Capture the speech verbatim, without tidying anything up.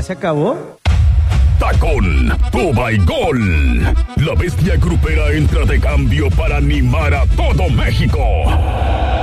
se acabó. Tacón, Toma y Gol. La bestia grupera entra de cambio para animar a todo México.